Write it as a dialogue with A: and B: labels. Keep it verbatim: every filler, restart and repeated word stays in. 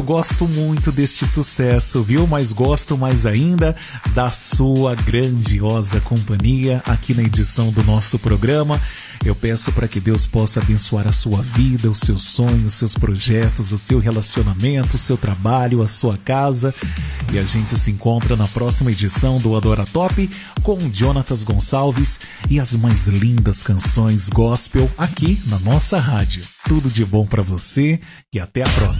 A: gosto muito deste sucesso, viu? Mas gosto mais ainda da sua grandiosa companhia aqui na edição do nosso programa. Eu peço para que Deus possa abençoar a sua vida, os seus sonhos, os seus projetos, o seu relacionamento, o seu trabalho, a sua casa. E a gente se encontra na próxima edição do Adora Top com Jonatas Gonçalves e as mais lindas canções gospel aqui na nossa rádio. Tudo de bom para você e até a próxima.